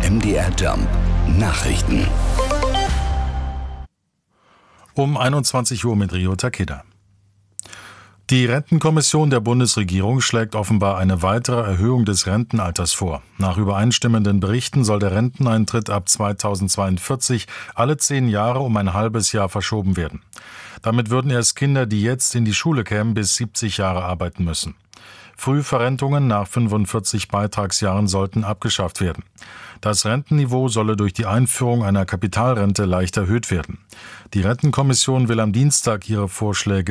MDR Jump Nachrichten. Um 21 Uhr mit Rio Takeda. Die Rentenkommission der Bundesregierung schlägt offenbar eine weitere Erhöhung des Rentenalters vor. Nach übereinstimmenden Berichten soll der Renteneintritt ab 2042 alle 10 Jahre um ein halbes Jahr verschoben werden. Damit würden erst Kinder, die jetzt in die Schule kämen, bis 70 Jahre arbeiten müssen. Frühverrentungen nach 45 Beitragsjahren sollten abgeschafft werden. Das Rentenniveau solle durch die Einführung einer Kapitalrente leicht erhöht werden. Die Rentenkommission will am Dienstag ihre Vorschläge